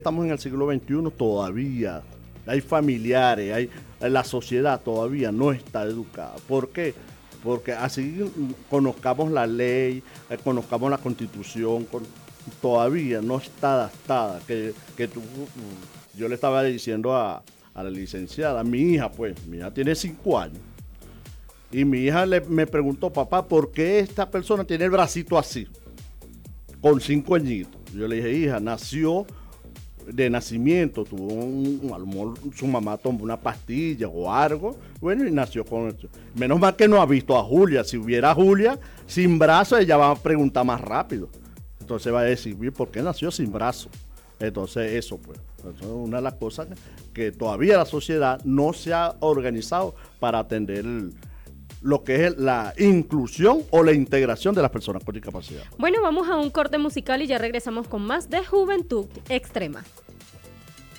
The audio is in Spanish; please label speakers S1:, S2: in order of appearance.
S1: Estamos en el siglo XXI todavía, hay familiares, la sociedad todavía no está educada. ¿Por qué? Porque así conozcamos la ley, conozcamos la constitución, todavía no está adaptada. Yo le estaba diciendo a la licenciada, mi hija tiene 5 años, y mi hija me preguntó, papá, ¿por qué esta persona tiene el bracito así, con 5 añitos? Yo le dije, hija, nació de nacimiento, a lo mejor su mamá tomó una pastilla o algo, bueno, y nació con eso. Menos mal que no ha visto a Julia. Si hubiera a Julia sin brazo, ella va a preguntar más rápido. Entonces va a decir, ¿por qué nació sin brazo? Entonces eso es una de las cosas que todavía la sociedad no se ha organizado para atender lo que es la inclusión o la integración de las personas con discapacidad.
S2: Bueno, vamos a un corte musical y ya regresamos con más de Juventud Extrema.